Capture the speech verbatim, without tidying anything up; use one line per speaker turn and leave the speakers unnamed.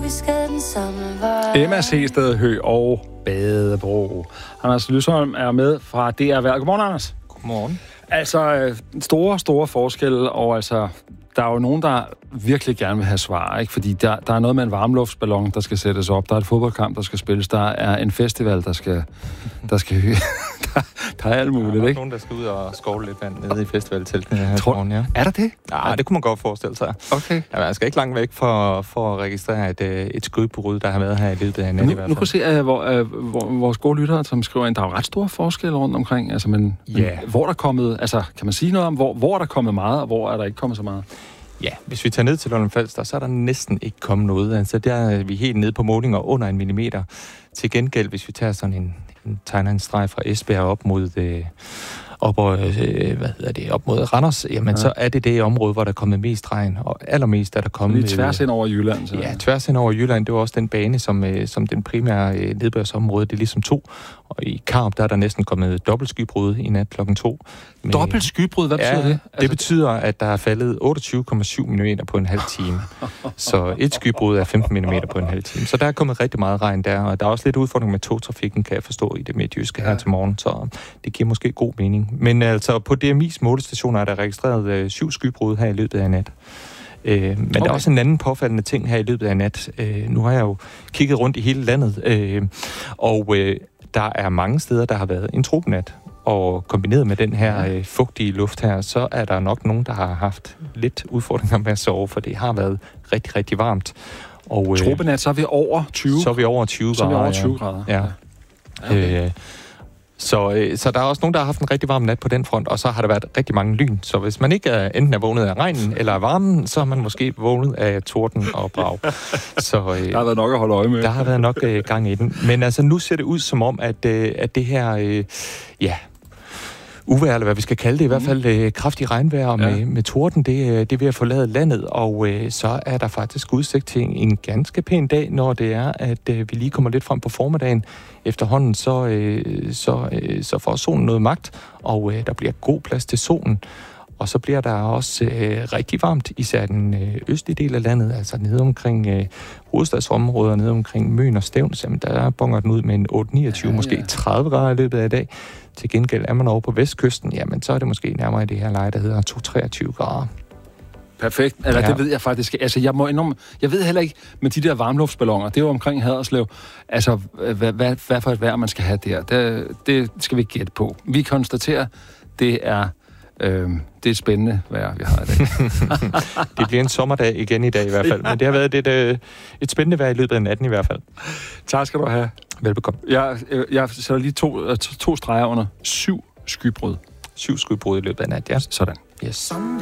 vi skal den samme vej.
Emma Sehsted Høgh og Badebro. Anders Lysholm er med fra D R Vejr. Godmorgen, Anders.
Godmorgen.
Altså, store, store forskelle, og altså, der er jo nogen, der virkelig gerne vil have svar, ikke? Fordi der, der er noget med en varmluftsballon, der skal sættes op, der er et fodboldkamp, der skal spilles, der er en festival, der skal... Der, skal, der, der er alt muligt,
der er
ikke?
nogen, der skal ud og skovle lidt vand nede i festivalteltene her
Tror,
morgen, ja.
Er der det?
Ja, det kunne man godt forestille sig.
Okay.
Ja, man skal ikke langt væk for, for at registrere et, et skudbrud, der har været her i løbet af natten i hvert fald.
Nu kan vi se, uh, hvor, uh, hvor, vores gode lyttere, som skriver ind, der er jo ret store forskelle rundt omkring, altså, men,
ja.
men hvor er der kommet, altså, kan man sige noget om, hvor, hvor er der kommet meget, og hvor er der ikke kommet så meget?
Ja, hvis vi tager ned til Lolland Falster, så er der næsten ikke kommet noget. Altså, der er vi helt nede på målinger under en millimeter. Til gengæld, hvis vi tager sådan en, en tegner en streg fra Esbjerg op mod... Øh, op, og, øh, hvad hedder det, op mod Randers, jamen ja. Så er det det område, hvor der er kommet mest regn, og allermest er der kommet...
Lige tværs ind over Jylland. Så.
Ja, tværs ind over Jylland, det var også den bane, som, øh, som den primære øh, nedbørsområde, det er ligesom to. Og i Karup, der er der næsten kommet dobbelt skybrud i nat klokken to. Med,
dobbelt skybrud? Hvad betyder
ja,
det?
Det
altså,
betyder, at der er faldet otteogtyve komma syv millimeter på en halv time. Så et skybrud er femten millimeter på en halv time. Så der er kommet rigtig meget regn der, og der er også lidt udfordring med togtrafikken, kan jeg forstå, i det midtjyske her ja. til morgen, så det giver måske god mening. Men altså, på D M I's målestationer er der registreret øh, syv skybrud her i løbet af nat. Øh, men okay. Der er også en anden påfaldende ting her i løbet af nat. Øh, nu har jeg jo kigget rundt i hele landet, øh, og øh, der er mange steder, der har været en tropenat. Og kombineret med den her øh, fugtige luft her, så er der nok nogen, der har haft lidt udfordringer med at sove, for det har været rigtig, rigtig varmt. Og øh,
tropenat, så er vi over tyve.
Så er vi over tyve grader.
Så er vi over tyve grader.
Ja.
ja. Okay.
Øh, Så, øh, så der er også nogen, der har haft en rigtig varm nat på den front, og så har der været rigtig mange lyn. Så hvis man ikke er, enten er vågnet af regnen eller af varmen, så er man måske vågnet af torden og brag. Så, øh,
der har været nok at holde øje med.
Der har været nok øh, gang i den. Men altså, nu ser det ud som om, at, øh, at det her... Øh, ja... uvejr, eller hvad vi skal kalde det, i hvert fald øh, kraftig regnvejr ja. med, med torden, det, det er ved at forlade landet, og øh, så er der faktisk udsigt til en ganske pæn dag, når det er, at øh, vi lige kommer lidt frem på formiddagen. Efterhånden, så, øh, så, øh, så får solen noget magt, og øh, der bliver god plads til solen. Og så bliver der også øh, rigtig varmt, især den øh, østlige del af landet, altså nede omkring øh, hovedstadsområder, nede omkring Møn og Stevns, jamen der bonger den ud med en otte niogtyve, ja, måske ja. tredive grader i løbet af i dag. Til gengæld er man over på vestkysten, jamen så er det måske nærmere i det her leje, der hedder to treogtyve grader.
Perfekt. Eller ja. Det ved jeg faktisk. Altså, jeg må indrømme, jeg ved heller ikke med de der varmluftsballoner. Det er jo omkring Haderslev. Altså, hvad, hvad, hvad for et vejr man skal have der, det, det skal vi gætte på. Vi konstaterer, det er øh, det er spændende vejr, vi har i dag.
Det bliver en sommerdag igen i dag i hvert fald. Men det har været et, et, et spændende vejr i løbet af natten i hvert fald.
Tak skal du have.
Velbekomme.
Jeg, jeg sætter lige to, to, to streger under syv skybrud.
Syv skybrud i løbet af nat, ja.
Sådan.
Yes.